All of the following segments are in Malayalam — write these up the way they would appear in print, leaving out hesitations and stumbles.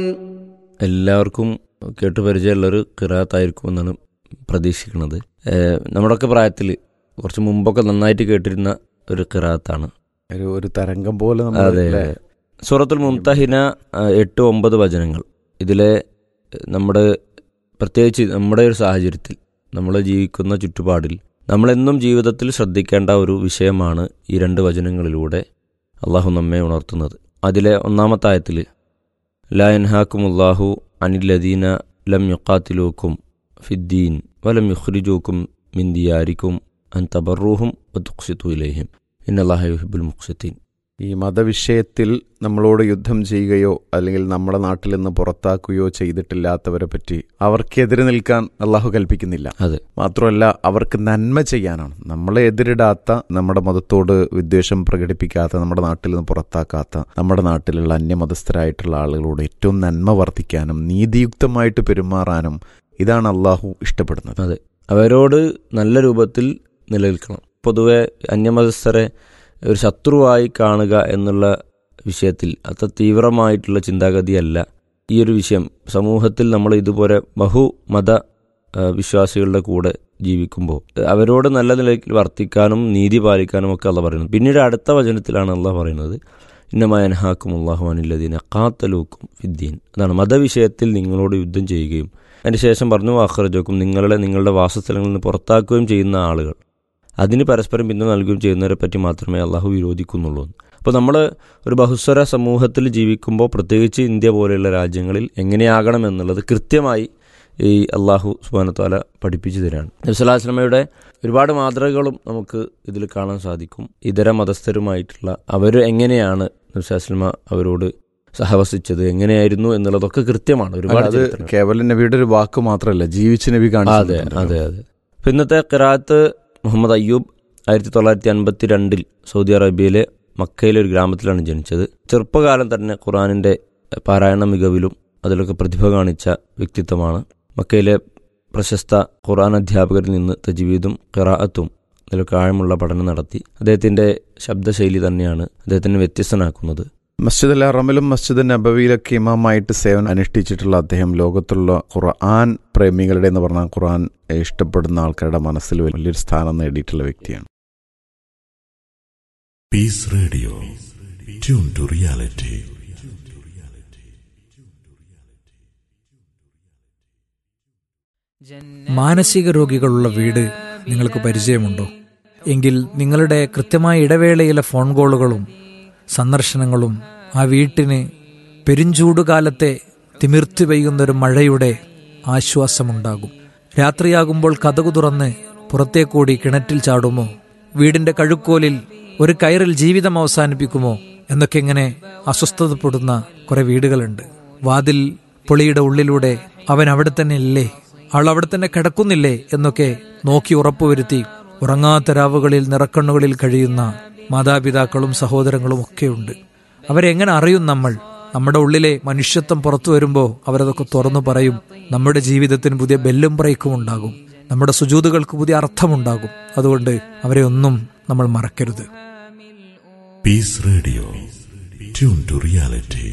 എല്ലാവർക്കും കേട്ട് പരിചയമുള്ളൊരു ഖിറാഅത്തായിരിക്കുമെന്നാണ് പ്രതീക്ഷിക്കുന്നത്. നമ്മുടെയൊക്കെ പ്രായത്തിൽ കുറച്ച് മുമ്പൊക്കെ നന്നായിട്ട് കേട്ടിരുന്ന ഒരു ഖിറാഅത്താണ്. ഒരു തരംഗം പോലെ അതെ. സൂറത്തുൽ മുംതഹിന 8-9 വചനങ്ങൾ. ഇതിലെ നമ്മുടെ പ്രത്യേകിച്ച് നമ്മുടെ ഒരു സാഹചര്യത്തിൽ നമ്മൾ ജീവിക്കുന്ന ചുറ്റുപാടിൽ നമ്മളെന്നും ജീവിതത്തിൽ ശ്രദ്ധിക്കേണ്ട ഒരു വിഷയമാണ് ഈ 2 വചനങ്ങളിലൂടെ അള്ളാഹു നമ്മെ ഉണർത്തുന്നത്. അതിലെ ഒന്നാമത്തെ ആയത്തിൽ ലാ യൻഹാക്കുമുല്ലാഹു അനില്ലദീന ലം യുഖാതിലൂക്കും ഫിദ്ദീൻ വലം യുഖ്രിജൂക്കും മിൻ ദിയാരിക്കും അൻ തബറൂഹും വതുഖ്സിതു ഇലൈഹിം ഇന്നല്ലാഹ യുഹിബ്ബുൽ മുഖ്സിതീൻ. ഈ മതവിഷയത്തിൽ നമ്മളോട് യുദ്ധം ചെയ്യുകയോ അല്ലെങ്കിൽ നമ്മുടെ നാട്ടിൽ നിന്ന് പുറത്താക്കുകയോ ചെയ്തിട്ടില്ലാത്തവരെ പറ്റി അവർക്കെതിരെ നിൽക്കാൻ അള്ളാഹു കൽപ്പിക്കുന്നില്ല. അതെ, മാത്രമല്ല അവർക്ക് നന്മ ചെയ്യാനാണ്. നമ്മളെ എതിരിടാത്ത, നമ്മുടെ മതത്തോട് വിദ്വേഷം പ്രകടിപ്പിക്കാത്ത, നമ്മുടെ നാട്ടിൽ നിന്ന് പുറത്താക്കാത്ത, നമ്മുടെ നാട്ടിലുള്ള അന്യമതസ്ഥരായിട്ടുള്ള ആളുകളോട് ഏറ്റവും നന്മ വർദ്ധിക്കാനും നീതിയുക്തമായിട്ട് പെരുമാറാനും ഇതാണ് അള്ളാഹു ഇഷ്ടപ്പെടുന്നത്. അതെ, അവരോട് നല്ല രൂപത്തിൽ നിലനിൽക്കണം. പൊതുവെ അന്യമതസ്ഥരെ ഒരു ശത്രുവായി കാണുക എന്നുള്ള വിഷയത്തിൽ അത്ര തീവ്രമായിട്ടുള്ള ചിന്താഗതിയല്ല ഈ ഒരു വിഷയം. സമൂഹത്തിൽ നമ്മൾ ഇതുപോലെ ബഹുമത വിശ്വാസികളുടെ കൂടെ ജീവിക്കുമ്പോൾ അവരോട് നല്ല നിലയിൽ വർത്തിക്കാനും നീതി പാലിക്കാനും ഒക്കെ അള്ളാഹ് പറയുന്നത്. പിന്നീട് അടുത്ത വചനത്തിലാണ് അള്ളാഹ് പറയുന്നത് ഇന്നമാ യൻഹാക്കുമുല്ലാഹു അനില്ലദീന ഖാതലൂക്കും ഫിദ്ദീൻ. അതാണ് മതവിഷയത്തിൽ നിങ്ങളോട് യുദ്ധം ചെയ്യുകയും അതിന് ശേഷം പറഞ്ഞു അഖ്റജൂക്കും നിങ്ങളുടെ വാസസ്ഥലങ്ങളിൽ നിന്ന് പുറത്താക്കുകയും ചെയ്യുന്ന ആളുകൾ, അതിന് പരസ്പരം പിന്തുണ നൽകുകയും ചെയ്യുന്നവരെ പറ്റി മാത്രമേ അള്ളാഹു വിരോധിക്കുന്നുള്ളൂ. അപ്പോൾ നമ്മൾ ഒരു ബഹുസ്വര സമൂഹത്തിൽ ജീവിക്കുമ്പോൾ പ്രത്യേകിച്ച് ഇന്ത്യ പോലെയുള്ള രാജ്യങ്ങളിൽ എങ്ങനെയാകണം എന്നുള്ളത് കൃത്യമായി ഈ അള്ളാഹു സുബ്ഹാനഹു വതആല പഠിപ്പിച്ചു തരാണ്. നബി സല്ലല്ലാഹു അലൈഹി വസല്ലമയുടെ ഒരുപാട് മാതൃകകളും നമുക്ക് ഇതിൽ കാണാൻ സാധിക്കും. ഇതര മതസ്ഥരുമായിട്ടുള്ള അവർ എങ്ങനെയാണ് നബി സല്ലല്ലാഹു അലൈഹി വസല്ലമ അവരോട് സഹവസിച്ചത്, എങ്ങനെയായിരുന്നു എന്നുള്ളതൊക്കെ കൃത്യമാണ്. ഒരുപാട് കേവലം നബിയുടെ ഒരു വാക്ക് മാത്രമല്ല, ജീവിച്ച നബി കാണിച്ചു. അതെ അതെ അതെ. ഇന്നത്തെ ഖിറാഅത്ത് മുഹമ്മദ് അയ്യൂബ് 1952 സൗദി അറേബ്യയിലെ മക്കയിലെ ഒരു ഗ്രാമത്തിലാണ് ജനിച്ചത്. ചെറുപ്പകാലം തന്നെ ഖുർആനിൻ്റെ പാരായണ മികവിലും അതിലൊക്കെ പ്രതിഭ കാണിച്ച വ്യക്തിത്വമാണ്. മക്കയിലെ പ്രശസ്ത ഖുർആൻ അധ്യാപകരിൽ നിന്ന് തജ്വീദും ഖിറാഅത്തും അതിലൊക്കെ ആഴമുള്ള പഠനം നടത്തി. അദ്ദേഹത്തിൻ്റെ ശബ്ദശൈലി തന്നെയാണ് അദ്ദേഹത്തിനെ വ്യത്യസ്തനാക്കുന്നത്. മസ്ജിദ് അൽ ഹറമിലും മസ്ജിദ് നബവിയിലൊക്കെ ഇമാമായിട്ട് സേവനം അനുഷ്ഠിച്ചിട്ടുള്ള അദ്ദേഹം ലോകത്തുള്ള ഖുർആൻ പ്രേമികളുടെ എന്ന് പറഞ്ഞാൽ ഖുർആൻ ഇഷ്ടപ്പെടുന്ന ആൾക്കാരുടെ മനസ്സിൽ വലിയൊരു സ്ഥാനം നേടിയിട്ടുള്ള വ്യക്തിയാണ്. Piece radio, tune to reality. മാനസിക രോഗികളുള്ള വീട് നിങ്ങൾക്ക് പരിചയമുണ്ടോ? എങ്കിൽ നിങ്ങളുടെ കൃത്യമായ ഇടവേളയിലെ ഫോൺ കോളുകളും സന്ദർശനങ്ങളും ആ വീട്ടിന് പെരുംചൂടുകാലത്തെ തിമിർത്തി പെയ്യുന്നൊരു മഴയുടെ ആശ്വാസമുണ്ടാകും. രാത്രിയാകുമ്പോൾ കതകു തുറന്ന് പുറത്തേക്കൂടി കിണറ്റിൽ ചാടുമോ, വീടിന്റെ കഴുക്കോലിൽ ഒരു കയറിൽ ജീവിതം അവസാനിപ്പിക്കുമോ എന്നൊക്കെ ഇങ്ങനെ അസ്വസ്ഥതപ്പെടുന്ന കുറെ വീടുകളുണ്ട്. വാതിൽ പൊളിയുടെ ഉള്ളിലൂടെ അവൻ അവിടെ തന്നെ ഇല്ലേ, അവൾ അവിടെ തന്നെ കിടക്കുന്നില്ലേ എന്നൊക്കെ നോക്കി ഉറപ്പുവരുത്തി ഉറങ്ങാത്ത രാവുകളിൽ നിറക്കണ്ണുകളിൽ കഴിയുന്ന മാതാപിതാക്കളും സഹോദരങ്ങളും ഒക്കെയുണ്ട്. അവരെങ്ങനെ അറിയും നമ്മൾ? നമ്മുടെ ഉള്ളിലെ മനുഷ്യത്വം പുറത്തു വരുമ്പോൾ അവരതൊക്കെ തുറന്നു പറയും. നമ്മുടെ ജീവിതത്തിന് പുതിയ ബെല്ലും ബ്രേക്കും ഉണ്ടാകും, നമ്മുടെ സുജൂദുകൾക്ക് പുതിയ അർത്ഥമുണ്ടാകും. അതുകൊണ്ട് അവരെ ഒന്നും നമ്മൾ മറക്കരുത്. Piece radio, tune to reality.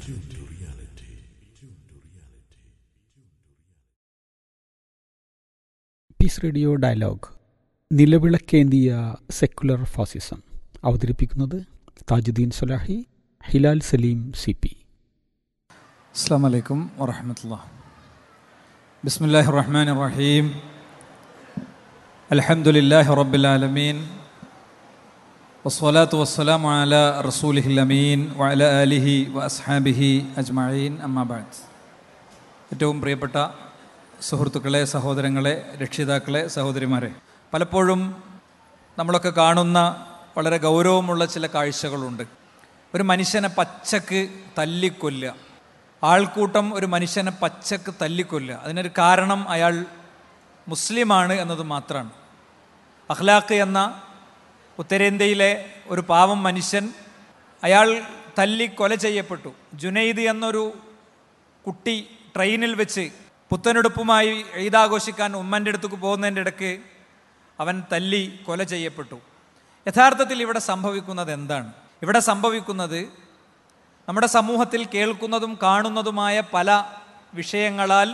Piece radio dialogue. നിലവിളക്കേന്തിയ secular ഫാസിസം. അവതരിപ്പിക്കുന്നത് താജുദ്ദീൻ സലാഹി, ഹിലാൽ സലീം CP. അസ്സലാമു അലൈക്കും വറഹ്മത്തുള്ളാഹി. ബിസ്മില്ലാഹിർ റഹ്മാനിർ റഹീം. അൽഹംദുലില്ലാഹി റബ്ബിൽ ആലമീൻ. വസ്സലാത്തു വസ്സലാമു അലാ റസൂലിഹിൽ അമീൻ വഅലാ ആലിഹി വഅസ്ഹാബിഹി അജ്മഈൻ. അമ്മാ ബഅദ്. ഏറ്റവും പ്രിയപ്പെട്ട സുഹൃത്തുക്കളെ, സഹോദരങ്ങളെ, രക്ഷിതാക്കളെ, സഹോദരിമാരെ, പലപ്പോഴും നമ്മളൊക്കെ കാണുന്ന വളരെ ഗൗരവമുള്ള ചില കാഴ്ചകളുണ്ട്. ഒരു മനുഷ്യനെ പച്ചക്ക് തല്ലിക്കൊല്ലുക, ആൾക്കൂട്ടം ഒരു മനുഷ്യനെ പച്ചക്ക് തല്ലിക്കൊല്ലുക. അതിനൊരു കാരണം അയാൾ മുസ്ലിമാണ് എന്നത് മാത്രമാണ്. അഖ്ലാഖ് എന്ന ഉത്തരേന്ത്യയിലെ ഒരു പാവം മനുഷ്യൻ, അയാൾ തല്ലിക്കൊല ചെയ്യപ്പെട്ടു. ജുനൈദ് എന്നൊരു കുട്ടി ട്രെയിനിൽ വെച്ച് പുത്തനെടുപ്പുമായി ഈദാഘോഷിക്കാൻ ഉമ്മൻ്റെ അടുത്തേക്ക് പോകുന്നതിൻ്റെ ഇടയ്ക്ക് അവൻ തല്ലി കൊല ചെയ്യപ്പെട്ടു. യഥാർത്ഥത്തിൽ ഇവിടെ സംഭവിക്കുന്നത് എന്താണ്? ഇവിടെ സംഭവിക്കുന്നത് നമ്മുടെ സമൂഹത്തിൽ കേൾക്കുന്നതും കാണുന്നതുമായ പല വിഷയങ്ങളാൽ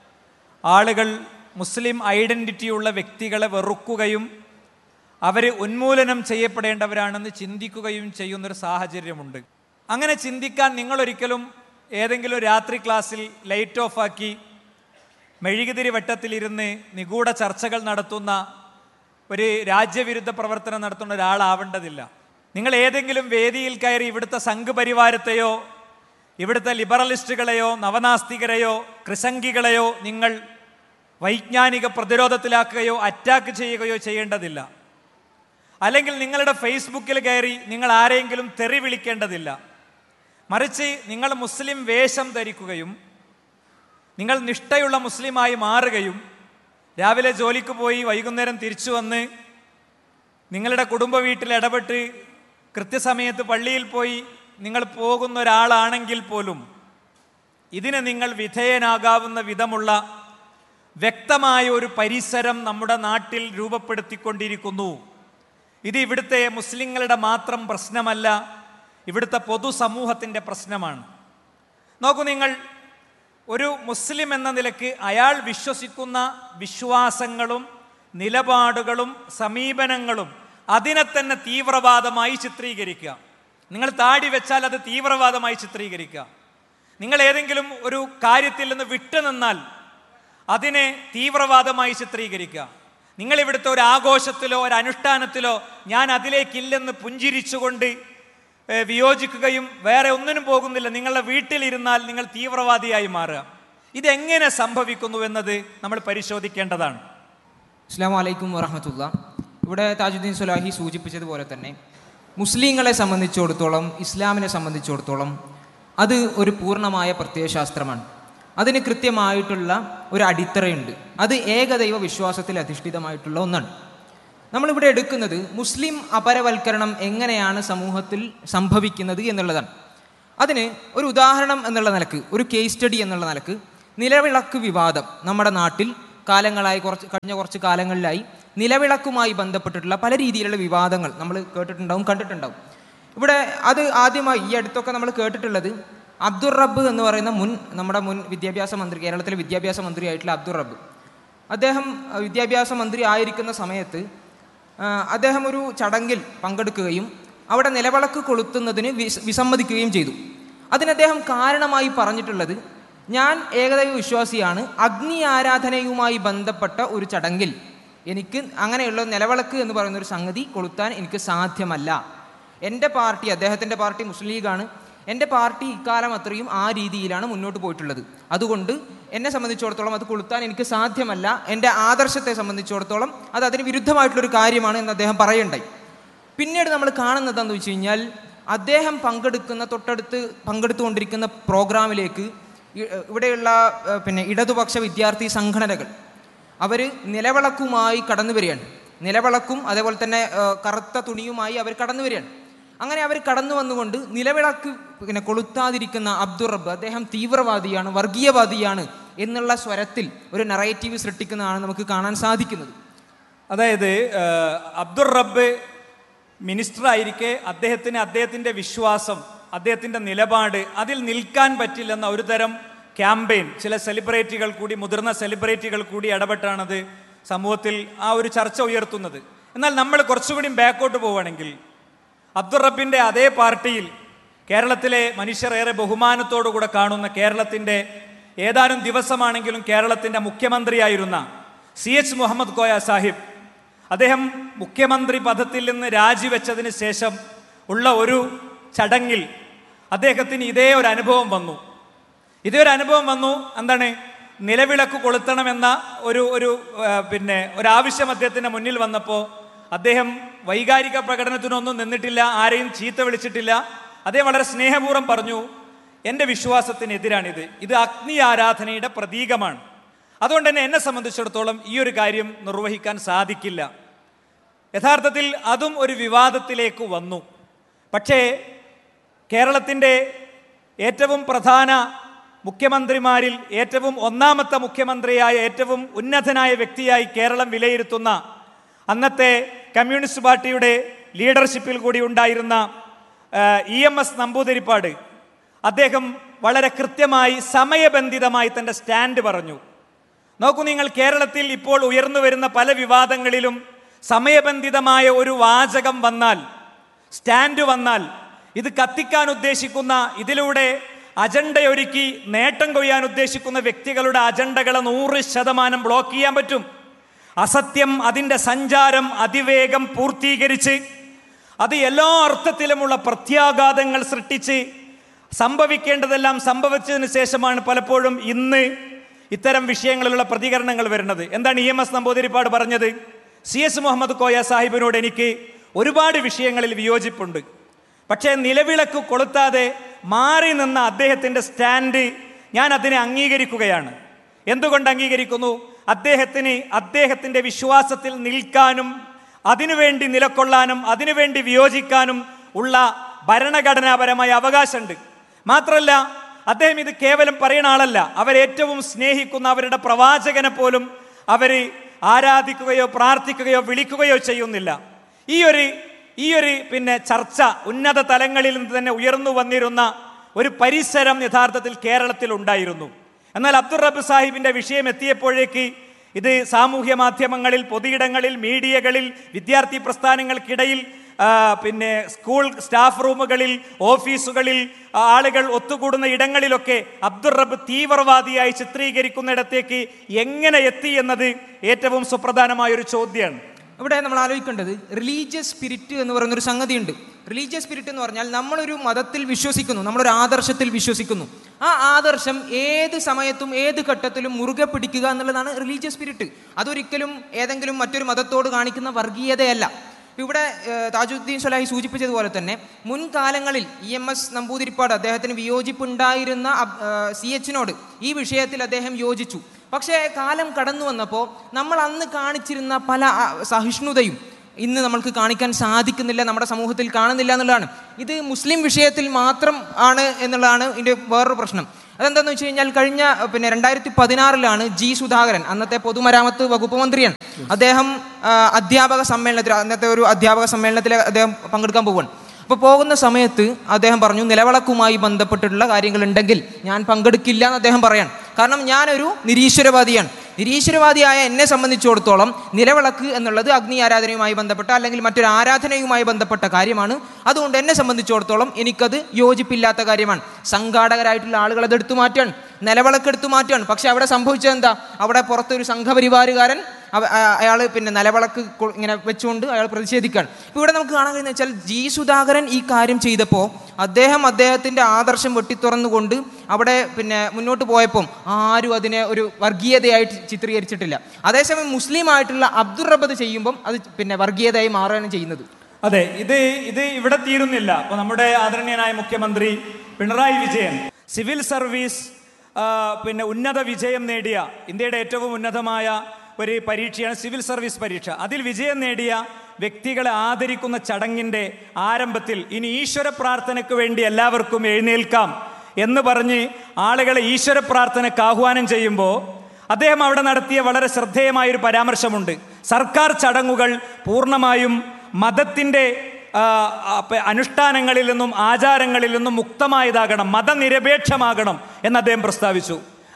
ആളുകൾ മുസ്ലിം ഐഡൻറ്റിറ്റിയുള്ള വ്യക്തികളെ വെറുക്കുകയും അവർ ഉന്മൂലനം ചെയ്യപ്പെടേണ്ടവരാണെന്ന് ചിന്തിക്കുകയും ചെയ്യുന്നൊരു സാഹചര്യമുണ്ട്. അങ്ങനെ ചിന്തിക്കാൻ നിങ്ങളൊരിക്കലും ഏതെങ്കിലും രാത്രി ക്ലാസ്സിൽ ലൈറ്റ് ഓഫാക്കി മെഴുകുതിരി വട്ടത്തിലിരുന്ന് നിഗൂഢ ചർച്ചകൾ നടത്തുന്ന ഒരു രാജ്യവിരുദ്ധ പ്രവർത്തനം നടത്തുന്ന ഒരാളാവേണ്ടതില്ല. നിങ്ങൾ ഏതെങ്കിലും വേദിയിൽ കയറി ഇവിടുത്തെ സംഘ് പരിവാരത്തെയോ ഇവിടുത്തെ ലിബറലിസ്റ്റുകളെയോ നവനാസ്തികരെയോ ക്രിസംഗികളെയോ നിങ്ങൾ വൈജ്ഞാനിക പ്രതിരോധത്തിലാക്കുകയോ അറ്റാക്ക് ചെയ്യുകയോ ചെയ്യേണ്ടതില്ല. അല്ലെങ്കിൽ നിങ്ങളുടെ ഫേസ്ബുക്കിൽ കയറി നിങ്ങൾ ആരെങ്കിലും തെറി വിളിക്കേണ്ടതില്ല. മറിച്ച് നിങ്ങൾ മുസ്ലിം വേഷം ധരിക്കുകയും നിങ്ങൾ നിഷ്ഠയുള്ള മുസ്ലിമായി മാറുകയും രാവിലെ ജോലിക്ക് പോയി വൈകുന്നേരം തിരിച്ചു വന്ന് നിങ്ങളുടെ കുടുംബ വീട്ടിൽ ഇടപെട്ട് കൃത്യസമയത്ത് പള്ളിയിൽ പോയി നിങ്ങൾ പോകുന്ന ഒരാളാണെങ്കിൽ പോലും ഇതിന് നിങ്ങൾ വിധേയനാകാവുന്ന വിധമുള്ള വ്യക്തമായ ഒരു പരിസരം നമ്മുടെ നാട്ടിൽ രൂപപ്പെടുത്തിക്കൊണ്ടിരിക്കുന്നു. ഇത് ഇവിടുത്തെ മുസ്ലിങ്ങളുടെ മാത്രം പ്രശ്നമല്ല, ഇവിടുത്തെ പൊതുസമൂഹത്തിൻ്റെ പ്രശ്നമാണ്. നോക്കൂ, നിങ്ങൾ ഒരു മുസ്ലിം എന്ന നിലക്ക് അയാൾ വിശ്വസിക്കുന്ന വിശ്വാസങ്ങളും നിലപാടുകളും സമീപനങ്ങളും അതിനെ തന്നെ തീവ്രവാദമായി ചിത്രീകരിക്കുക. നിങ്ങൾ താടി വെച്ചാൽ അത് തീവ്രവാദമായി ചിത്രീകരിക്കുക. നിങ്ങൾ ഏതെങ്കിലും ഒരു കാര്യത്തിൽ നിന്ന് വിട്ടുനിന്നാൽ അതിനെ തീവ്രവാദമായി ചിത്രീകരിക്കുക. നിങ്ങളിവിടുത്തെ ഒരു ആഘോഷത്തിലോ ഒരു അനുഷ്ഠാനത്തിലോ ഞാൻ അതിലേക്കില്ലെന്ന് പുഞ്ചിരിച്ചുകൊണ്ട് വിയോജിക്കുകയും വേറെ ഒന്നിനും പോകുന്നില്ല, നിങ്ങളുടെ വീട്ടിലിരുന്നാൽ നിങ്ങൾ തീവ്രവാദിയായി മാറുക. ഇതെങ്ങനെ സംഭവിക്കുന്നു എന്നത് നമ്മൾ പരിശോധിക്കേണ്ടതാണ്. അസ്സലാമു അലൈക്കും വറഹ്മത്തുള്ളാഹി. ഇവിടെ താജുദ്ദീൻ സ്വലാഹി സൂചിപ്പിച്ചതുപോലെ തന്നെ മുസ്ലിങ്ങളെ സംബന്ധിച്ചിടത്തോളം ഇസ്ലാമിനെ സംബന്ധിച്ചിടത്തോളം അത് ഒരു പൂർണ്ണമായ പ്രത്യയശാസ്ത്രമാണ്. അതിന് കൃത്യമായിട്ടുള്ള ഒരു അടിത്തറയുണ്ട്. അത് ഏകദൈവ വിശ്വാസത്തിൽ അധിഷ്ഠിതമായിട്ടുള്ള ഒന്നാണ്. നമ്മളിവിടെ എടുക്കുന്നത് മുസ്ലിം അപരവൽക്കരണം എങ്ങനെയാണ് സമൂഹത്തിൽ സംഭവിക്കുന്നത് എന്നുള്ളതാണ്. അതിന് ഒരു ഉദാഹരണം എന്നുള്ള നിലക്ക്, ഒരു കേസ് സ്റ്റഡി എന്നുള്ള നിലക്ക്, നിലവിളക്ക് വിവാദം നമ്മുടെ നാട്ടിൽ കഴിഞ്ഞ കുറച്ച് കാലങ്ങളിലായി നിലവിളക്കുമായി ബന്ധപ്പെട്ടിട്ടുള്ള പല രീതിയിലുള്ള വിവാദങ്ങൾ നമ്മൾ കേട്ടിട്ടുണ്ടാവും, കണ്ടിട്ടുണ്ടാവും. ഇവിടെ അത് ആദ്യമായി ഈ അടുത്തൊക്കെ നമ്മൾ കേട്ടിട്ടുള്ളത് അബ്ദുർ റബ്ബ് എന്ന് പറയുന്ന നമ്മുടെ മുൻ വിദ്യാഭ്യാസ മന്ത്രി, കേരളത്തിലെ വിദ്യാഭ്യാസ മന്ത്രി ആയിട്ടുള്ള അബ്ദുർ റബ്ബ്, അദ്ദേഹം വിദ്യാഭ്യാസ മന്ത്രി ആയിരിക്കുന്ന സമയത്ത് അദ്ദേഹം ഒരു ചടങ്ങിൽ പങ്കെടുക്കുകയും അവിടെ നിലവിളക്ക് കൊളുത്തുന്നതിന് വിസമ്മതിക്കുകയും ചെയ്തു. അതിന് അദ്ദേഹം കാരണമായി പറഞ്ഞിട്ടുള്ളത്, ഞാൻ ഏകദൈവ വിശ്വാസിയാണ്, അഗ്നി ആരാധനയുമായി ബന്ധപ്പെട്ട ഒരു ചടങ്ങിൽ എനിക്ക് അങ്ങനെയുള്ള നിലവിളക്ക് എന്ന് പറയുന്ന ഒരു സംഗതി കൊളുത്താൻ എനിക്ക് സാധ്യമല്ല. എൻ്റെ പാർട്ടി, അദ്ദേഹത്തിൻ്റെ പാർട്ടി മുസ്ലിം ലീഗാണ്, എൻ്റെ പാർട്ടി ഇക്കാലം അത്രയും ആ രീതിയിലാണ് മുന്നോട്ട് പോയിട്ടുള്ളത്. അതുകൊണ്ട് എന്നെ സംബന്ധിച്ചിടത്തോളം അത് കൊളുത്താൻ എനിക്ക് സാധ്യമല്ല, എൻ്റെ ആദർശത്തെ സംബന്ധിച്ചിടത്തോളം അത് അതിന് വിരുദ്ധമായിട്ടുള്ളൊരു കാര്യമാണ് എന്ന് അദ്ദേഹം പറയുണ്ടായി. പിന്നീട് നമ്മൾ കാണുന്നത് എന്താണെന്ന് വെച്ച് കഴിഞ്ഞാൽ, അദ്ദേഹം പങ്കെടുത്തുകൊണ്ടിരിക്കുന്ന പ്രോഗ്രാമിലേക്ക് ഇവിടെയുള്ള ഇടതുപക്ഷ വിദ്യാർത്ഥി സംഘടനകൾ അവർ നിലവിളക്കുമായി കടന്നു വരികയാണ്. നിലവിളക്കും അതേപോലെ തന്നെ കറുത്ത തുണിയുമായി അവർ കടന്നു വരികയാണ്. അങ്ങനെ അവർ കടന്നു വന്നുകൊണ്ട് നിലവിളക്ക് കൊളുത്താതിരിക്കുന്ന അബ്ദുർ റബ്ബ്, അദ്ദേഹം തീവ്രവാദിയാണ്, വർഗീയവാദിയാണ് എന്നുള്ള സ്വരത്തിൽ ഒരു നറേറ്റീവ് സൃഷ്ടിക്കുന്നതാണ് നമുക്ക് കാണാൻ സാധിക്കുന്നത്. അതായത് അബ്ദുർ റബ്ബ് മിനിസ്റ്റർ ആയിരിക്കെ അദ്ദേഹത്തിൻ്റെ വിശ്വാസം, അദ്ദേഹത്തിൻ്റെ നിലപാട് അതിൽ നിൽക്കാൻ പറ്റില്ലെന്ന ഒരു തരം ക്യാമ്പയിൻ ചില സെലിബ്രിറ്റികൾ കൂടി, മുതിർന്ന സെലിബ്രിറ്റികൾ കൂടി ഇടപെട്ടാണത് സമൂഹത്തിൽ ആ ഒരു ചർച്ച ഉയർത്തുന്നത്. എന്നാൽ നമ്മൾ കുറച്ചുകൂടി ബാക്കോട്ട് പോവുകയാണെങ്കിൽ അബ്ദുർ റബ്ബിൻ്റെ അതേ പാർട്ടിയിൽ കേരളത്തിലെ മനുഷ്യർ ഏറെ ബഹുമാനത്തോടുകൂടെ കാണുന്ന, കേരളത്തിൻ്റെ ഏതാനും ദിവസമാണെങ്കിലും കേരളത്തിൻ്റെ മുഖ്യമന്ത്രിയായിരുന്ന CH മുഹമ്മദ് കോയ സാഹിബ്, അദ്ദേഹം മുഖ്യമന്ത്രി പദത്തിൽ നിന്ന് രാജിവെച്ചതിന് ശേഷം ഉള്ള ഒരു ചടങ്ങിൽ അദ്ദേഹത്തിന് ഇതേ ഒരു അനുഭവം വന്നു. എന്താണ്? നിലവിളക്ക് കൊളുത്തണമെന്ന ഒരാവശ്യം അദ്ദേഹത്തിൻ്റെ മുന്നിൽ വന്നപ്പോൾ അദ്ദേഹം വൈകാരിക പ്രകടനത്തിനൊന്നും നിന്നിട്ടില്ല, ആരെയും ചീത്ത വിളിച്ചിട്ടില്ല. അദ്ദേഹം വളരെ സ്നേഹപൂർവ്വം പറഞ്ഞു, എൻ്റെ വിശ്വാസത്തിനെതിരാണിത്, ഇത് അഗ്നി ആരാധനയുടെ പ്രതീകമാണ്, അതുകൊണ്ട് തന്നെ എന്നെ സംബന്ധിച്ചിടത്തോളം ഈ ഒരു കാര്യം നിർവഹിക്കാൻ സാധിക്കില്ല. യഥാർത്ഥത്തിൽ അതും ഒരു വിവാദത്തിലേക്ക് വന്നു. പക്ഷേ കേരളത്തിൻ്റെ ഏറ്റവും പ്രധാന മുഖ്യമന്ത്രിമാരിൽ ഏറ്റവും ഒന്നാമത്തെ മുഖ്യമന്ത്രിയായ, ഏറ്റവും ഉന്നതനായ വ്യക്തിയായി കേരളം വിലയിരുത്തുന്ന അന്നത്തെ കമ്മ്യൂണിസ്റ്റ് പാർട്ടിയുടെ ലീഡർഷിപ്പിൽ കൂടി ഉണ്ടായിരുന്ന EMS നമ്പൂതിരിപ്പാട്, അദ്ദേഹം വളരെ കൃത്യമായി സമയബന്ധിതമായി തൻ്റെ സ്റ്റാൻഡ് പറഞ്ഞു. നോക്കൂ നിങ്ങൾ, കേരളത്തിൽ ഇപ്പോൾ ഉയർന്നു വരുന്ന പല വിവാദങ്ങളിലും സമയബന്ധിതമായ ഒരു വാചകം വന്നാൽ, സ്റ്റാൻഡ് വന്നാൽ, ഇത് കത്തിക്കാൻ ഉദ്ദേശിക്കുന്ന, ഇതിലൂടെ അജണ്ടയൊരുക്കി നേട്ടം കൊയ്യാൻ ഉദ്ദേശിക്കുന്ന വ്യക്തികളുടെ അജണ്ടകളെ 100% ബ്ലോക്ക് ചെയ്യാൻ പറ്റും. അസത്യം അതിൻ്റെ സഞ്ചാരം അതിവേഗം പൂർത്തീകരിച്ച് അത് എല്ലാ അർത്ഥത്തിലുമുള്ള പ്രത്യാഘാതങ്ങൾ സൃഷ്ടിച്ച് സംഭവിക്കേണ്ടതെല്ലാം സംഭവിച്ചതിന് ശേഷമാണ് പലപ്പോഴും ഇന്ന് ഇത്തരം വിഷയങ്ങളിലുള്ള പ്രതികരണങ്ങൾ വരുന്നത്. എന്താണ് EMS നമ്പൂതിരിപ്പാട് പറഞ്ഞത്? CS മുഹമ്മദ് കോയ സാഹിബിനോട് എനിക്ക് ഒരുപാട് വിഷയങ്ങളിൽ വിയോജിപ്പുണ്ട്, പക്ഷേ നിലവിളക്ക് കൊളുത്താതെ മാറി നിന്ന അദ്ദേഹത്തിൻ്റെ സ്റ്റാൻഡ് ഞാൻ അതിനെ അംഗീകരിക്കുകയാണ്. എന്തുകൊണ്ട് അംഗീകരിക്കുന്നു? അദ്ദേഹത്തിൻ്റെ വിശ്വാസത്തിൽ നിൽക്കാനും അതിനുവേണ്ടി നിലകൊള്ളാനും അതിനുവേണ്ടി വിയോജിക്കാനും ഉള്ള ഭരണഘടനാപരമായ അവകാശമുണ്ട്. മാത്രമല്ല, അദ്ദേഹം ഇത് കേവലം പറയുന്ന ആളല്ല. അവരേറ്റവും സ്നേഹിക്കുന്ന അവരുടെ പ്രവാചകനെ പോലും അവർ ആരാധിക്കുകയോ പ്രാർത്ഥിക്കുകയോ വിളിക്കുകയോ ചെയ്യുന്നില്ല. ഈ ഒരു ചർച്ച ഉന്നത തലങ്ങളിൽ നിന്ന് തന്നെ ഉയർന്നു വന്നിരുന്ന ഒരു പരിസരം യഥാർത്ഥത്തിൽ കേരളത്തിൽ ഉണ്ടായിരുന്നു. എന്നാൽ അബ്ദുർ റബ്ബ് സാഹിബിൻ്റെ വിഷയം എത്തിയപ്പോഴേക്ക് ഇത് സാമൂഹ്യ മാധ്യമങ്ങളിൽ, പൊതുയിടങ്ങളിൽ, മീഡിയകളിൽ, വിദ്യാർത്ഥി പ്രസ്ഥാനങ്ങൾക്കിടയിൽ, സ്കൂൾ സ്റ്റാഫ് റൂമുകളിൽ, ഓഫീസുകളിൽ, ആളുകൾ ഒത്തുകൂടുന്ന ഇടങ്ങളിലൊക്കെ അബ്ദുർ റബ്ബ് തീവ്രവാദിയായി ചിത്രീകരിക്കുന്നിടത്തേക്ക് എങ്ങനെ എത്തി എന്നത് ഏറ്റവും സുപ്രധാനമായൊരു ചോദ്യമാണ്. ഇവിടെ നമ്മൾ ആലോചിക്കേണ്ടത് റിലീജിയസ് സ്പിരിറ്റ് എന്ന് പറയുന്നൊരു സംഗതിയുണ്ട്. റിലീജിയസ് സ്പിരിറ്റ് എന്ന് പറഞ്ഞാൽ നമ്മളൊരു മതത്തിൽ വിശ്വസിക്കുന്നു, നമ്മളൊരു ആദർശത്തിൽ വിശ്വസിക്കുന്നു. ആ ആദർശം ഏത് സമയത്തും ഏത് ഘട്ടത്തിലും മുറുകെ പിടിക്കുക എന്നുള്ളതാണ് റിലീജിയസ് സ്പിരിറ്റ്. അതൊരിക്കലും ഏതെങ്കിലും മറ്റൊരു മതത്തോട് കാണിക്കുന്ന വർഗീയതയല്ല. ഇവിടെ താജുദ്ദീൻ സ്വലാഹി സൂചിപ്പിച്ചതുപോലെ തന്നെ മുൻകാലങ്ങളിൽ EMS നമ്പൂതിരിപ്പാട് അദ്ദേഹത്തിന് വിയോജിപ്പുണ്ടായിരുന്ന CH ഈ വിഷയത്തിൽ അദ്ദേഹം യോജിച്ചു. പക്ഷേ കാലം കടന്നു വന്നപ്പോൾ നമ്മൾ അന്ന് കാണിച്ചിരുന്ന പല സഹിഷ്ണുതയും ഇന്ന് നമ്മൾക്ക് കാണിക്കാൻ സാധിക്കുന്നില്ല, നമ്മുടെ സമൂഹത്തിൽ കാണുന്നില്ല എന്നുള്ളതാണ്. ഇത് മുസ്ലിം വിഷയത്തിൽ മാത്രം ആണ് എന്നുള്ളതാണ് ഇതിൻ്റെ വേറൊരു പ്രശ്നം. അതെന്താണെന്ന് വെച്ച് കഴിഞ്ഞാൽ കഴിഞ്ഞ 2016 G സുധാകരൻ, അന്നത്തെ പൊതുമരാമത്ത് വകുപ്പ് മന്ത്രിയാണ്, അദ്ദേഹം അന്നത്തെ ഒരു അധ്യാപക സമ്മേളനത്തിൽ അദ്ദേഹം പങ്കെടുക്കാൻ പോവുകയാണ്. അപ്പോൾ പോകുന്ന സമയത്ത് അദ്ദേഹം പറഞ്ഞു, നിലവിളക്കുമായി ബന്ധപ്പെട്ടിട്ടുള്ള കാര്യങ്ങളുണ്ടെങ്കിൽ ഞാൻ പങ്കെടുക്കില്ല എന്ന് അദ്ദേഹം പറയാൻ. കാരണം ഞാനൊരു നിരീശ്വരവാദിയാണ്. നിരീശ്വരവാദിയായ എന്നെ സംബന്ധിച്ചിടത്തോളം നിലവിളക്ക് എന്നുള്ളത് അഗ്നി ആരാധനയുമായി ബന്ധപ്പെട്ട അല്ലെങ്കിൽ മറ്റൊരു ആരാധനയുമായി ബന്ധപ്പെട്ട കാര്യമാണ്. അതുകൊണ്ട് എന്നെ സംബന്ധിച്ചിടത്തോളം എനിക്കത് യോജിപ്പില്ലാത്ത കാര്യമാണ്. സംഘാടകരായിട്ടുള്ള ആളുകൾ അത് എടുത്തു മാറ്റാണ്, നിലവിളക്ക് എടുത്തു മാറ്റാണ്. പക്ഷെ അവിടെ സംഭവിച്ചത് എന്താ? അവിടെ പുറത്തൊരു സംഘപരിവാരുകാരൻ അയാൾ നിലവിളക്ക് ഇങ്ങനെ വെച്ചുകൊണ്ട് അയാൾ പ്രതിഷേധിക്കുകയാണ്. ഇപ്പോൾ ഇവിടെ നമുക്ക് കാണാൻ കഴിയുന്ന വെച്ചാൽ G സുധാകരൻ ഈ കാര്യം ചെയ്തപ്പോൾ അദ്ദേഹത്തിൻ്റെ ആദർശം വെട്ടിത്തുറന്നുകൊണ്ട് അവിടെ മുന്നോട്ട് പോയപ്പോൾ ആരും അതിനെ ഒരു വർഗീയതയായിട്ട് ചിത്രീകരിച്ചിട്ടില്ല. അതേസമയം മുസ്ലിം ആയിട്ടുള്ള അബ്ദുർ റബ്ബ് ചെയ്യുമ്പം അത് വർഗീയതയായി മാറുകയാണ് ചെയ്യുന്നത്. അതെ, ഇത് ഇവിടെ തീരുന്നില്ല. അപ്പോൾ നമ്മുടെ ആദരണീയനായ മുഖ്യമന്ത്രി പിണറായി വിജയൻ സിവിൽ സർവീസ് ഉന്നത വിജയം നേടിയ, ഇന്ത്യയുടെ ഏറ്റവും ഉന്നതമായ ഒരു പരീക്ഷയാണ് സിവിൽ സർവീസ് പരീക്ഷ. അതിൽ വിജയം നേടിയ വ്യക്തികളെ ആദരിക്കുന്ന ചടങ്ങിൻ്റെ ആരംഭത്തിൽ ഇനി ഈശ്വര പ്രാർത്ഥനയ്ക്ക് വേണ്ടി എല്ലാവർക്കും എഴുന്നേൽക്കാം എന്ന് പറഞ്ഞ് ആളുകളെ ഈശ്വര പ്രാർത്ഥനയ്ക്ക് ആഹ്വാനം ചെയ്യുമ്പോൾ അദ്ദേഹം അവിടെ നടത്തിയ വളരെ ശ്രദ്ധേയമായൊരു പരാമർശമുണ്ട്. സർക്കാർ ചടങ്ങുകൾ പൂർണ്ണമായും മതത്തിൻ്റെ അനുഷ്ഠാനങ്ങളിൽ നിന്നും ആചാരങ്ങളിൽ നിന്നും മുക്തമായതാകണം, മതനിരപേക്ഷമാകണം എന്ന് അദ്ദേഹം പ്രസ്താവിച്ചു.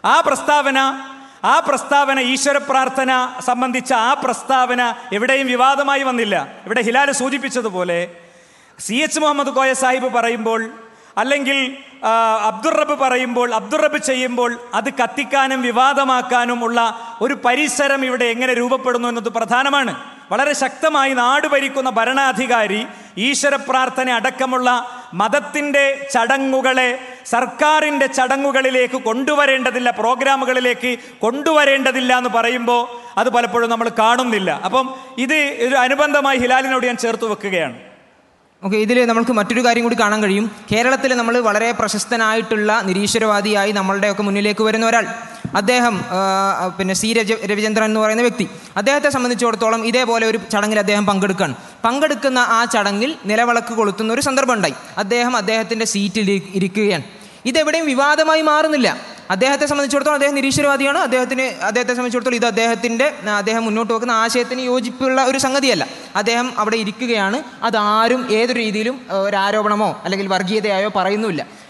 ആ പ്രസ്താവന ഈശ്വര പ്രാർത്ഥന സംബന്ധിച്ച ആ പ്രസ്താവന എവിടെയും വിവാദമായി വന്നില്ല. ഇവിടെ ഹിലാൽ സൂചിപ്പിച്ചതുപോലെ CH മുഹമ്മദ് കോയ സാഹിബ് പറയുമ്പോൾ അല്ലെങ്കിൽ അബ്ദുർ റബ്ബ് പറയുമ്പോൾ, അബ്ദുർ റബ്ബ് ചെയ്യുമ്പോൾ അത് കത്തിക്കാനും വിവാദമാക്കാനും ഉള്ള ഒരു പരിസരം ഇവിടെ എങ്ങനെ രൂപപ്പെടുന്നു എന്നത് പ്രധാനമാണ്. വളരെ ശക്തമായി നാട് ഭരിക്കുന്ന ഭരണാധികാരി ഈശ്വര പ്രാർത്ഥന അടക്കമുള്ള മതത്തിൻ്റെ ചടങ്ങുകളെ സർക്കാരിൻ്റെ ചടങ്ങുകളിലേക്ക് കൊണ്ടുവരേണ്ടതില്ല, പ്രോഗ്രാമുകളിലേക്ക് കൊണ്ടുവരേണ്ടതില്ല എന്ന് പറയുമ്പോൾ അത് പലപ്പോഴും നമ്മൾ കാണുന്നില്ല. അപ്പം ഇത് ഒരു അനുബന്ധമായി ഹിലാലിനോട് ഞാൻ ചേർത്ത് വെക്കുകയാണ്. ഓക്കെ, ഇതിൽ നമുക്ക് മറ്റൊരു കാര്യം കൂടി കാണാൻ കഴിയും. കേരളത്തിൽ നമ്മൾ വളരെ പ്രശസ്തനായിട്ടുള്ള നിരീശ്വരവാദിയായി നമ്മളുടെയൊക്കെ മുന്നിലേക്ക് വരുന്ന ഒരാൾ, അദ്ദേഹം C രവിചന്ദ്രൻ എന്ന് പറയുന്ന വ്യക്തി, അദ്ദേഹത്തെ സംബന്ധിച്ചിടത്തോളം ഇതേപോലെ ഒരു ചടങ്ങിൽ അദ്ദേഹം പങ്കെടുക്കുന്ന ആ ചടങ്ങിൽ നിലവിളക്ക് കൊളുത്തുന്ന ഒരു സന്ദർഭം ഉണ്ടായി. അദ്ദേഹത്തിൻ്റെ സീറ്റിൽ ഇരിക്കുകയാണ്. ഇതെവിടെയും വിവാദമായി മാറുന്നില്ല. അദ്ദേഹത്തെ സംബന്ധിച്ചിടത്തോളം അദ്ദേഹം നിരീശ്വരവാദിയാണ്. അദ്ദേഹത്തെ സംബന്ധിച്ചിടത്തോളം ഇത് അദ്ദേഹം മുന്നോട്ട് വെക്കുന്ന ആശയത്തിന് യോജിപ്പുള്ള ഒരു സംഗതിയല്ല. അദ്ദേഹം അവിടെ ഇരിക്കുകയാണ്. അതാരും ഏതൊരു രീതിയിലും ഒരു ആരോപണമോ അല്ലെങ്കിൽ വർഗീയതയായോ പറയുന്നുമില്ല.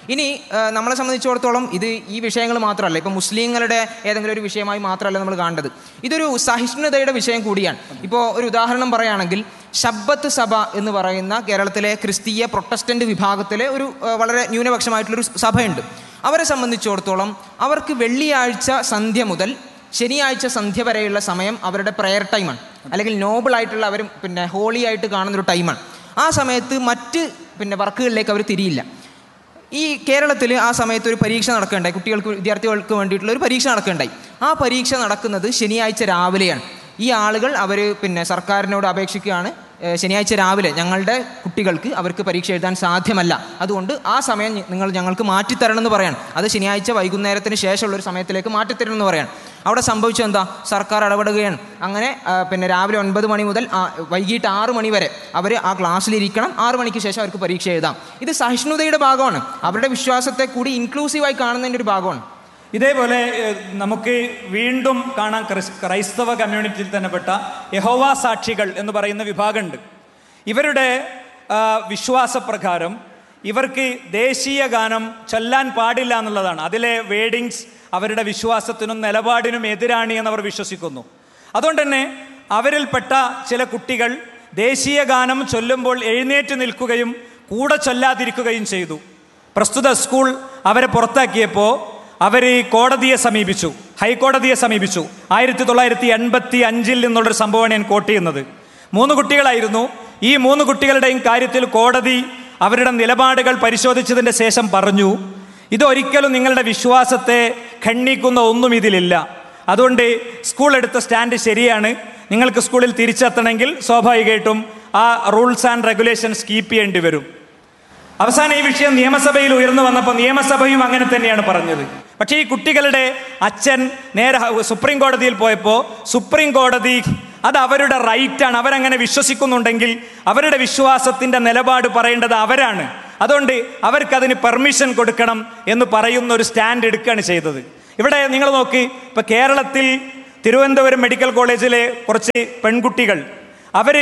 ഇനി നമ്മളെ സംബന്ധിച്ചിടത്തോളം ഇത് ഈ വിഷയങ്ങൾ മാത്രമല്ല, ഇപ്പോൾ മുസ്ലിങ്ങളുടെ ഏതെങ്കിലും ഒരു വിഷയമായി മാത്രമല്ല നമ്മൾ കാണേണ്ടത്, ഇതൊരു സഹിഷ്ണുതയുടെ വിഷയം കൂടിയാണ്. ഇപ്പോൾ ഒരു ഉദാഹരണം പറയുകയാണെങ്കിൽ, ശബ്ബത്ത് സഭ എന്ന് പറയുന്ന കേരളത്തിലെ ക്രിസ്തീയ പ്രൊട്ടസ്റ്റന്റ് വിഭാഗത്തിലെ ഒരു വളരെ ന്യൂനപക്ഷമായിട്ടുള്ളൊരു സഭയുണ്ട്. അവരെ സംബന്ധിച്ചിടത്തോളം അവർക്ക് വെള്ളിയാഴ്ച സന്ധ്യ മുതൽ ശനിയാഴ്ച സന്ധ്യ വരെയുള്ള സമയം അവരുടെ പ്രെയർ ടൈമാണ്, അല്ലെങ്കിൽ നോബിളായിട്ടുള്ള അവർ ഹോളി ആയിട്ട് കാണുന്നൊരു ടൈമാണ്. ആ സമയത്ത് മറ്റ് വർക്കുകളിലേക്ക് അവർ തിരിയില്ല. ഈ കേരളത്തിൽ ആ സമയത്ത് ഒരു പരീക്ഷ നടക്കുകയുണ്ടായി, വിദ്യാർത്ഥികൾക്ക് വേണ്ടിയിട്ടുള്ള ഒരു പരീക്ഷ നടക്കുകയുണ്ടായി. ആ പരീക്ഷ നടക്കുന്നത് ശനിയാഴ്ച രാവിലെയാണ്. ഈ ആളുകൾ അവർ സർക്കാരിനോട് അപേക്ഷിക്കുകയാണ്, ശനിയാഴ്ച രാവിലെ ഞങ്ങളുടെ കുട്ടികൾക്ക് അവർക്ക് പരീക്ഷ എഴുതാൻ സാധ്യമല്ല, അതുകൊണ്ട് ആ സമയം നിങ്ങൾ ഞങ്ങൾക്ക് മാറ്റിത്തരണം എന്ന് പറയാണ്. അത് ശനിയാഴ്ച വൈകുന്നേരത്തിന് ശേഷമുള്ളൊരു സമയത്തിലേക്ക് മാറ്റിത്തരണം എന്ന് പറയാണ്. അവിടെ സംഭവിച്ചത് എന്താ? സർക്കാർ ഇടപെടുകയാണ്. അങ്ങനെ രാവിലെ 9 മണി മുതൽ വൈകിട്ട് 6 മണി വരെ അവർ ആ ക്ലാസ്സിലിരിക്കണം. 6 മണിക്ക് ശേഷം അവർക്ക് പരീക്ഷ എഴുതാം. ഇത് സഹിഷ്ണുതയുടെ ഭാഗമാണ്, അവരുടെ വിശ്വാസത്തെ കൂടി ഇൻക്ലൂസീവായി കാണുന്നതിൻ്റെ ഒരു ഭാഗമാണ്. ഇതേപോലെ നമുക്ക് വീണ്ടും കാണാൻ ക്രൈസ്തവ കമ്മ്യൂണിറ്റിയിൽ തന്നെ പെട്ട യഹോവ സാക്ഷികൾ എന്ന് പറയുന്ന വിഭാഗമുണ്ട്. ഇവരുടെ വിശ്വാസപ്രകാരം ഇവർക്ക് ദേശീയ ഗാനം ചൊല്ലാൻ പാടില്ല എന്നുള്ളതാണ്. അതിലെ വേഡിങ്സ് അവരുടെ വിശ്വാസത്തിനും നിലപാടിനും എതിരാണ് എന്നവർ വിശ്വസിക്കുന്നു. അതുകൊണ്ട് തന്നെ അവരിൽപ്പെട്ട ചില കുട്ടികൾ ദേശീയ ഗാനം ചൊല്ലുമ്പോൾ എഴുന്നേറ്റ് നിൽക്കുകയും കൂടെ ചൊല്ലാതിരിക്കുകയും ചെയ്തു. പ്രസ്തുത സ്കൂൾ അവരെ പുറത്താക്കിയപ്പോൾ അവർ കോടതിയെ സമീപിച്ചു, ഹൈക്കോടതിയെ സമീപിച്ചു. 1985 നിന്നുള്ളൊരു സംഭവമാണ് ഞാൻ കോട്ട് ചെയ്യുന്നത്. 3 കുട്ടികളായിരുന്നു. ഈ 3 കുട്ടികളുടെയും കാര്യത്തിൽ കോടതി അവരുടെ നിലപാടുകൾ പരിശോധിച്ചതിൻ്റെ ശേഷം പറഞ്ഞു, ഇതൊരിക്കലും നിങ്ങളുടെ വിശ്വാസത്തെ ഖണ്ഡിക്കുന്ന ഒന്നും ഇതിലില്ല. അതുകൊണ്ട് സ്കൂൾ എടുത്ത സ്റ്റാൻഡ് ശരിയാണ്. നിങ്ങൾക്ക് സ്കൂളിൽ തിരിച്ചെത്തണമെങ്കിൽ സ്വാഭാവികമായിട്ടും ആ റൂൾസ് ആൻഡ് റെഗുലേഷൻസ് കീപ്പ് ചെയ്യേണ്ടി വരും. അവസാനം ഈ വിഷയം നിയമസഭയിൽ ഉയർന്നു വന്നപ്പോൾ നിയമസഭയും അങ്ങനെ തന്നെയാണ് പറഞ്ഞത്. പക്ഷേ ഈ കുട്ടികളുടെ അച്ഛൻ നേരെ സുപ്രീം കോടതിയിൽ പോയപ്പോൾ സുപ്രീം കോടതി അത് അവരുടെ റൈറ്റാണ്, അവരങ്ങനെ വിശ്വസിക്കുന്നുണ്ടെങ്കിൽ അവരുടെ വിശ്വാസത്തിൻ്റെ നിലപാട് പറയേണ്ടത് അവരാണ്, അതുകൊണ്ട് അവർക്കതിന് പെർമിഷൻ കൊടുക്കണം എന്ന് പറയുന്ന ഒരു സ്റ്റാൻഡ് എടുക്കുകയാണ് ചെയ്തത്. ഇവിടെ നിങ്ങൾ നോക്ക്, ഇപ്പോൾ കേരളത്തിൽ തിരുവനന്തപുരം മെഡിക്കൽ കോളേജിലെ കുറച്ച് പെൺകുട്ടികൾ അവർ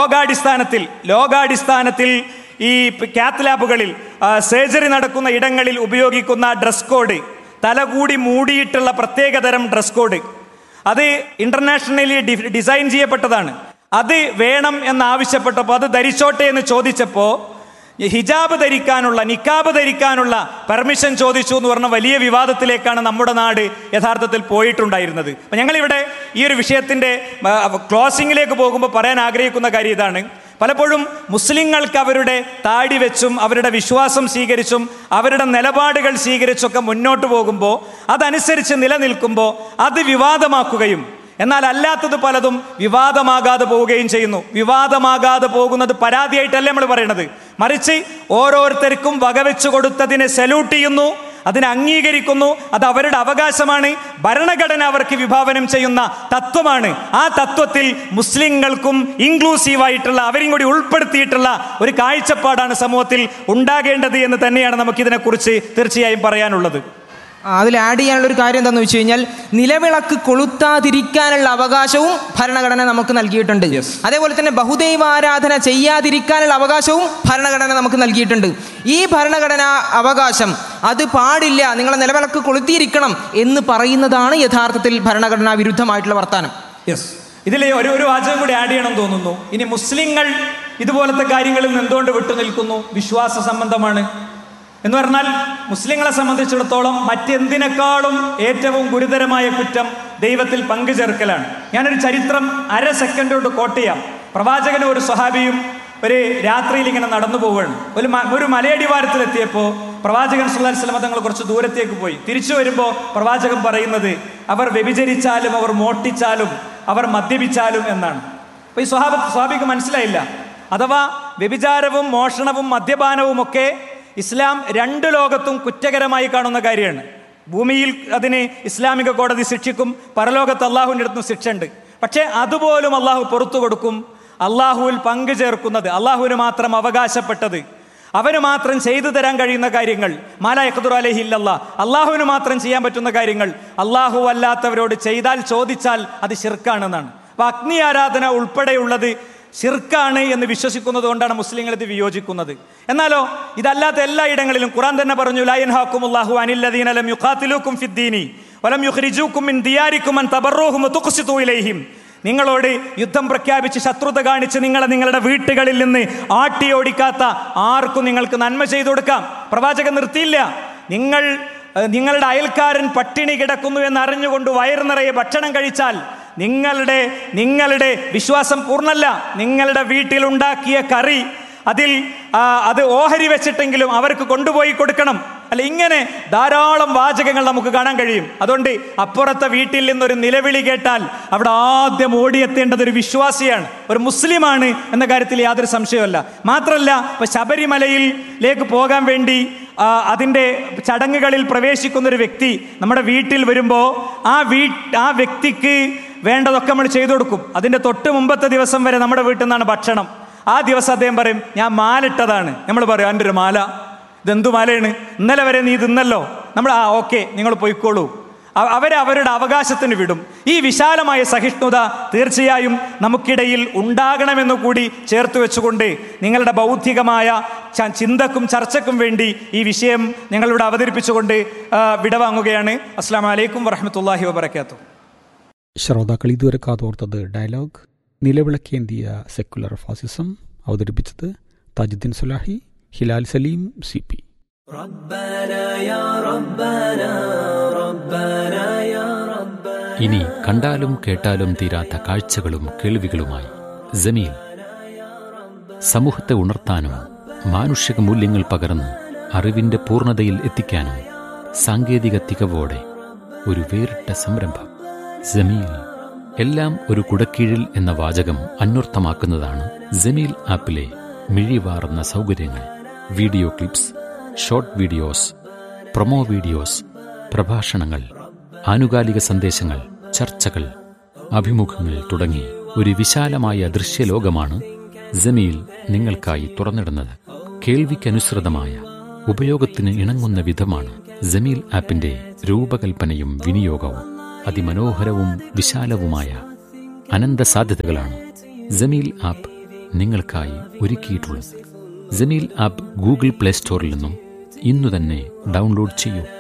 ലോകാടിസ്ഥാനത്തിൽ ഈ കാത്ത് ലാബുകളിൽ സർജറി നടക്കുന്ന ഇടങ്ങളിൽ ഉപയോഗിക്കുന്ന ഡ്രസ് കോഡ്, തലകൂടി മൂടിയിട്ടുള്ള പ്രത്യേകതരം ഡ്രസ് കോഡ്, അത് ഇന്റർനാഷണലി ഡിസൈൻ ചെയ്യപ്പെട്ടതാണ്. അത് വേണം എന്നാവശ്യപ്പെട്ടപ്പോൾ അത് ധരിച്ചോട്ടെ എന്ന് ചോദിച്ചപ്പോൾ ഹിജാബ് ധരിക്കാനുള്ള, നിക്കാബ് ധരിക്കാനുള്ള പെർമിഷൻ ചോദിച്ചു എന്ന് പറഞ്ഞ വലിയ വിവാദത്തിലേക്കാണ് നമ്മുടെ നാട് യഥാർത്ഥത്തിൽ പോയിട്ടുണ്ടായിരുന്നത്. അപ്പം ഞങ്ങളിവിടെ ഈ ഒരു വിഷയത്തിൻ്റെ ക്ലോസിങ്ങിലേക്ക് പോകുമ്പോൾ പറയാൻ ആഗ്രഹിക്കുന്ന കാര്യം ഇതാണ്. പലപ്പോഴും മുസ്ലിങ്ങൾക്ക് അവരുടെ താടി വെച്ചും അവരുടെ വിശ്വാസം സ്വീകരിച്ചും അവരുടെ നിലപാടുകൾ സ്വീകരിച്ചൊക്കെ മുന്നോട്ട് പോകുമ്പോൾ, അതനുസരിച്ച് നിലനിൽക്കുമ്പോൾ അത് വിവാദമാക്കുകയും എന്നാൽ അല്ലാത്തത് പലതും വിവാദമാകാതെ പോവുകയും ചെയ്യുന്നു. വിവാദമാകാതെ പോകുന്നത് പരാതിയായിട്ടല്ല നമ്മൾ പറയണത്, മറിച്ച് ഓരോരുത്തർക്കും വകവെച്ചു കൊടുത്തതിനെ സല്യൂട്ട് ചെയ്യുന്നു, അതിനെ അംഗീകരിക്കുന്നു. അത് അവരുടെ അവകാശമാണ്. ഭരണഘടന അവർക്ക് വിഭാവനം ചെയ്യുന്ന തത്വമാണ്. ആ തത്വത്തിൽ മുസ്ലിങ്ങൾക്കും ഇൻക്ലൂസീവായിട്ടുള്ള, അവരും കൂടി ഉൾപ്പെടുത്തിയിട്ടുള്ള ഒരു കാഴ്ചപ്പാടാണ് സമൂഹത്തിൽ ഉണ്ടാകേണ്ടത് എന്ന് തന്നെയാണ് നമുക്കിതിനെക്കുറിച്ച് തീർച്ചയായും പറയാനുള്ളത്. അതിൽ ആഡ് ചെയ്യാനുള്ളൊരു കാര്യം എന്താണെന്ന് വെച്ച് കഴിഞ്ഞാൽ, നിലവിളക്ക് കൊളുത്താതിരിക്കാനുള്ള അവകാശവും ഭരണഘടന നമുക്ക് നൽകിയിട്ടുണ്ട്. അതേപോലെ തന്നെ ബഹുദൈവാരാധന ചെയ്യാതിരിക്കാനുള്ള അവകാശവും ഭരണഘടന നമുക്ക് നൽകിയിട്ടുണ്ട്. ഈ ഭരണഘടനാ അവകാശം അത് പാടില്ല, നിങ്ങളെ നിലവിളക്ക് കൊളുത്തിയിരിക്കണം എന്ന് പറയുന്നതാണ് യഥാർത്ഥത്തിൽ ഭരണഘടനാ വിരുദ്ധമായിട്ടുള്ള വർത്താനം. ഇതിൽ ഒരു വാചകം കൂടി ആഡ് ചെയ്യണം തോന്നുന്നു. ഇനി മുസ്ലിങ്ങൾ ഇതുപോലത്തെ കാര്യങ്ങളിൽ നിന്ന് എന്തുകൊണ്ട് വിട്ടുനിൽക്കുന്നു? വിശ്വാസ സംബന്ധമാണ് എന്ന് പറഞ്ഞാൽ മുസ്ലിങ്ങളെ സംബന്ധിച്ചിടത്തോളം മറ്റെന്തിനേക്കാളും ഏറ്റവും ഗുരുതരമായ കുറ്റം ദൈവത്തിൽ പങ്കുചേർക്കലാണ്. ഞാനൊരു ചരിത്രം 1/2 സെക്കൻഡ് കൊണ്ട് കോട്ട് ചെയ്യാം. പ്രവാചകനും ഒരു സ്വഹാബിയും ഒരു രാത്രിയിൽ ഇങ്ങനെ നടന്നു പോവുകയാണ്. ഒരു മലയടിവാരത്തിലെത്തിയപ്പോൾ പ്രവാചകൻ സല്ലല്ലാഹു അലൈഹി വസല്ലം തങ്ങൾ കുറച്ച് ദൂരത്തേക്ക് പോയി. തിരിച്ചു വരുമ്പോൾ പ്രവാചകൻ പറയുന്നത്, അവർ വ്യഭിചരിച്ചാലും അവർ മോഷ്ടിച്ചാലും അവർ മദ്യപിച്ചാലും എന്നാണ്. അപ്പോൾ ഈ സ്വഹാബിക്ക് മനസ്സിലായില്ല. അഥവാ വ്യഭിചാരവും മോഷണവും മദ്യപാനവും ഒക്കെ ഇസ്ലാം 2 ലോകത്തും കുറ്റകരമായി കാണുന്ന കാര്യമാണ്. ഭൂമിയിൽ അതിന് ഇസ്ലാമിക കോടതി ശിക്ഷിക്കും, പരലോകത്ത് അള്ളാഹുവിൻ്റെ അടുത്തും ശിക്ഷ ഉണ്ട്. പക്ഷേ അതുപോലും അള്ളാഹു പുറത്തു കൊടുക്കും. അള്ളാഹുവിൽ പങ്കു ചേർക്കുന്നത്, അള്ളാഹുവിന് മാത്രം അവകാശപ്പെട്ടത്, അവന് മാത്രം ചെയ്തു തരാൻ കഴിയുന്ന കാര്യങ്ങൾ, മാലാ യഖ്ദിറു അലൈഹി ഇല്ലല്ലാഹ്, അള്ളാഹുവിന് മാത്രം ചെയ്യാൻ പറ്റുന്ന കാര്യങ്ങൾ അള്ളാഹു അല്ലാത്തവരോട് ചോദിച്ചാൽ അത് ശിർക്കാണെന്നാണ്. അപ്പോൾ അഗ്നി ആരാധന ഉൾപ്പെടെയുള്ളത് ശിർക്കാണ് എന്ന് വിശ്വസിക്കുന്നത് കൊണ്ടാണ് മുസ്ലിങ്ങൾ ഇത് വിയോജിക്കുന്നത്. എന്നാലോ ഇതല്ലാത്ത എല്ലാ ഇടങ്ങളിലും ഖുർആൻ തന്നെ പറഞ്ഞു, ലാ യൻഹാകുമുല്ലാഹു അനില്ലദീന ലം യുഖാതിലൂകും ഫിദ്ദീനി വലം യുഖ്രിജൂകും മിൻ ദിയാരികും അൻ തബറൂഹും വതുഖ്സിതു ഇലൈഹിം. നിങ്ങളോട് യുദ്ധം പ്രഖ്യാപിച്ച് ശത്രുത കാണിച്ച് നിങ്ങളുടെ വീട്ടുകളിൽ നിന്ന് ആട്ടിയോടിക്കാത്ത ആർക്കും നിങ്ങൾക്ക് നന്മ ചെയ്തു കൊടുക്കാം. പ്രവാചകൻ നിർത്തിയില്ല. നിങ്ങളുടെ അയൽക്കാരൻ പട്ടിണി കിടക്കുന്നു എന്ന് അറിഞ്ഞുകൊണ്ട് വയറു നിറയെ ഭക്ഷണം കഴിച്ചാൽ നിങ്ങളുടെ വിശ്വാസം പൂർണ്ണല്ല. നിങ്ങളുടെ വീട്ടിലുണ്ടാക്കിയ കറി അത് ഓഹരി വെച്ചിട്ടെങ്കിലും അവർക്ക് കൊണ്ടുപോയി കൊടുക്കണം. അല്ല, ഇങ്ങനെ ധാരാളം വാചകങ്ങൾ നമുക്ക് കാണാൻ കഴിയും. അതുകൊണ്ട് അപ്പുറത്തെ വീട്ടിൽ നിന്നൊരു നിലവിളി കേട്ടാൽ അവിടെ ആദ്യം ഓടിയെത്തേണ്ടത് ഒരു വിശ്വാസിയാണ്, ഒരു മുസ്ലിമാണ് എന്ന കാര്യത്തിൽ യാതൊരു സംശയമല്ല. മാത്രമല്ല, ഇപ്പൊ ശബരിമലയിലേക്ക് പോകാൻ വേണ്ടി അതിൻ്റെ ചടങ്ങുകളിൽ പ്രവേശിക്കുന്നൊരു വ്യക്തി നമ്മുടെ വീട്ടിൽ വരുമ്പോൾ ആ വ്യക്തിക്ക് വേണ്ടതൊക്കെ നമ്മൾ ചെയ്തു കൊടുക്കും. അതിൻ്റെ തൊട്ട് മുമ്പത്തെ ദിവസം വരെ നമ്മുടെ വീട്ടിൽ നിന്നാണ് ഭക്ഷണം. ആ ദിവസം അദ്ദേഹം പറയും, ഞാൻ മാലിട്ടതാണ്. നമ്മൾ പറയും, എൻ്റെ ഒരു മാല, ഇതെന്തു മാലയാണ്, ഇന്നലെ വരെ നീ തിന്നല്ലോ. നമ്മൾ ഓക്കെ, നിങ്ങൾ പോയിക്കോളൂ. അവരുടെ അവകാശത്തിന് വിടും. ഈ വിശാലമായ സഹിഷ്ണുത തീർച്ചയായും നമുക്കിടയിൽ ഉണ്ടാകണമെന്നു കൂടി ചേർത്ത് വെച്ചുകൊണ്ട് നിങ്ങളുടെ ബൗദ്ധികമായ ചിന്തക്കും ചർച്ചക്കും വേണ്ടി ഈ വിഷയം ഞങ്ങളിവിടെ അവതരിപ്പിച്ചുകൊണ്ട് വിടവാങ്ങുകയാണ്. അസ്സലാമു അലൈക്കും വറഹ്മത്തുള്ളാഹി വബറകാതുഹു. ശ്രോതാക്കൾ ഇതുവരെ കാതോർത്തത് ഡയലോഗ് നിലവിളക്കേന്തിയ സെക്കുലർ ഫാസിസം. അവതരിപ്പിച്ചത് താജുദ്ദീൻ സുലാഹി, ഹിലാൽ സലീം CP. ഇനി കണ്ടാലും കേട്ടാലും തീരാത്ത കാഴ്ചകളും കേൾവികളുമായി ജമീൽ. സമൂഹത്തെ ഉണർത്താനും മാനുഷിക മൂല്യങ്ങൾ പകർന്ന് അറിവിന്റെ പൂർണ്ണതയിൽ എത്തിക്കാനും സാങ്കേതിക തികവോടെ ഒരു വേറിട്ട സംരംഭം ജമീൽ. എല്ലാം ഒരു കുടക്കീഴിൽ എന്ന വാചകം അന്വർത്ഥമാക്കുന്നതാണ് ജമീൽ ആപ്പിലെ മിഴിവാർന്ന സൗകര്യങ്ങൾ. Video clips, short videos, promo videos, പ്രഭാഷണങ്ങൾ, ആനുകാലിക സന്ദേശങ്ങൾ, ചർച്ചകൾ, അഭിമുഖങ്ങൾ തുടങ്ങി ഒരു വിശാലമായ ദൃശ്യലോകമാണ് ജമീൽ നിങ്ങൾക്കായി തുറന്നിടുന്നത്. കേൾവിക്കനുസൃതമായ ഉപയോഗത്തിന് ഇണങ്ങുന്ന വിധമാണ് ജമീൽ ആപ്പിന്റെ രൂപകൽപ്പനയും വിനിയോഗവും. അതിമനോഹരവും വിശാലവുമായ അനന്ത സാധ്യതകളാണ് ജമീൽ ആപ്പ് നിങ്ങൾക്കായി ഒരുക്കിയിട്ടുള്ളത്. ജമീൽ ആപ്പ് ഗൂഗിൾ പ്ലേ സ്റ്റോറിൽ നിന്നും ഇന്നു തന്നെ ഡൗൺലോഡ് ചെയ്യൂ.